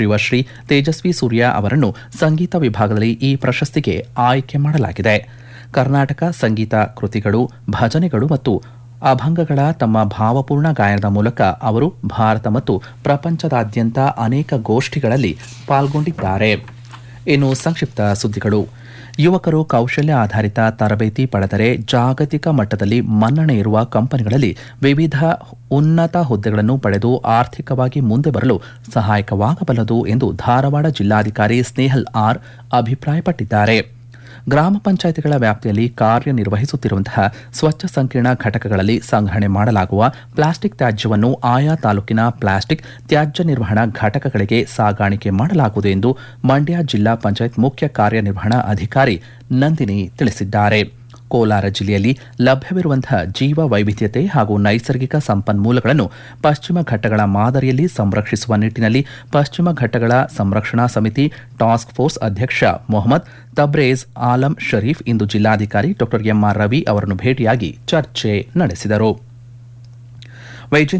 ಶಿವಶ್ರೀ ತೇಜಸ್ವಿ ಸೂರ್ಯ ಅವರನ್ನು ಸಂಗೀತ ವಿಭಾಗದಲ್ಲಿ ಈ ಪ್ರಶಸ್ತಿಗೆ ಆಯ್ಕೆ ಮಾಡಲಾಗಿದೆ. ಕರ್ನಾಟಕ ಸಂಗೀತ ಕೃತಿಗಳು, ಭಜನೆಗಳು ಮತ್ತು ಅಭಂಗಗಳ ತಮ್ಮ ಭಾವಪೂರ್ಣ ಗಾಯನದ ಮೂಲಕ ಅವರು ಭಾರತ ಮತ್ತು ಪ್ರಪಂಚದಾದ್ಯಂತ ಅನೇಕ ಗೋಷ್ಠಿಗಳಲ್ಲಿ ಪಾಲ್ಗೊಂಡಿದ್ದಾರೆ. ಇನ್ನು ಸಂಕ್ಷಿಪ್ತ ಸುದ್ದಿಗಳು. ಯುವಕರು ಕೌಶಲ್ಯ ಆಧಾರಿತ ತರಬೇತಿ ಪಡೆದರೆ ಜಾಗತಿಕ ಮಟ್ಟದಲ್ಲಿ ಮನ್ನಣೆ ಇರುವ ಕಂಪನಿಗಳಲ್ಲಿ ವಿವಿಧ ಉನ್ನತ ಹುದ್ದೆಗಳನ್ನು ಪಡೆದು ಆರ್ಥಿಕವಾಗಿ ಮುಂದೆ ಬರಲು ಸಹಾಯಕವಾಗಬಲ್ಲದು ಎಂದು ಧಾರವಾಡ ಜಿಲ್ಲಾಧಿಕಾರಿ ಸ್ನೇಹಲ್ ಆರ್ ಅಭಿಪ್ರಾಯಪಟ್ಟಿದ್ದಾರೆ. ಗ್ರಾಮ ಪಂಚಾಯಿತಿಗಳ ವ್ಯಾಪ್ತಿಯಲ್ಲಿ ಕಾರ್ಯನಿರ್ವಹಿಸುತ್ತಿರುವಂತಹ ಸ್ವಚ್ಛ ಸಂಕೀರ್ಣ ಘಟಕಗಳಲ್ಲಿ ಸಂಗ್ರಹಣೆ ಮಾಡಲಾಗುವ ಪ್ಲಾಸ್ಟಿಕ್ ತ್ಯಾಜ್ಯವನ್ನು ಆಯಾ ತಾಲೂಕಿನ ಪ್ಲಾಸ್ಟಿಕ್ ತ್ಯಾಜ್ಯ ನಿರ್ವಹಣಾ ಘಟಕಗಳಿಗೆ ಸಾಗಾಣಿಕೆ ಮಾಡಲಾಗುವುದು ಎಂದು ಮಂಡ್ಯ ಜಿಲ್ಲಾ ಪಂಚಾಯತ್ ಮುಖ್ಯ ಕಾರ್ಯನಿರ್ವಹಣಾ ಅಧಿಕಾರಿ ನಂದಿನಿ ತಿಳಿಸಿದ್ದಾರೆ. ಕೋಲಾರ ಜಿಲ್ಲೆಯಲ್ಲಿ ಲಭ್ಯವಿರುವಂತಹ ಜೀವ ವೈವಿಧ್ಯತೆ ಹಾಗೂ ನೈಸರ್ಗಿಕ ಸಂಪನ್ಮೂಲಗಳನ್ನು ಪಶ್ಚಿಮ ಘಟ್ಟಗಳ ಮಾದರಿಯಲ್ಲಿ ಸಂರಕ್ಷಿಸುವ ನಿಟ್ಟಿನಲ್ಲಿ ಪಶ್ಚಿಮ ಘಟ್ಟಗಳ ಸಂರಕ್ಷಣಾ ಸಮಿತಿ ಟಾಸ್ಕ್ ಫೋರ್ಸ್ ಅಧ್ಯಕ್ಷ ಮೊಹಮ್ಮದ್ ತಬ್ರೇಜ್ ಆಲಂ ಶರೀಫ್ ಇಂದು ಜಿಲ್ಲಾಧಿಕಾರಿ ಡಾ ಎಂಆರ್ ರವಿ ಅವರನ್ನು ಭೇಟಿಯಾಗಿ ಚರ್ಚೆ ನಡೆಸಿದರು.